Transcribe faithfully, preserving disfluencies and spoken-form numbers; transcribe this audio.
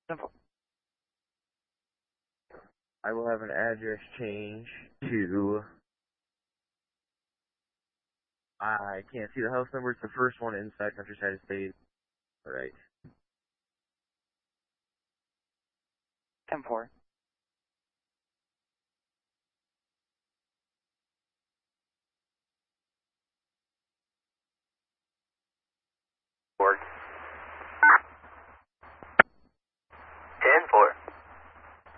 Simple. I will have an address change to, I can't see the house number, it's the first one inside Countryside Estate. Alright. ten four.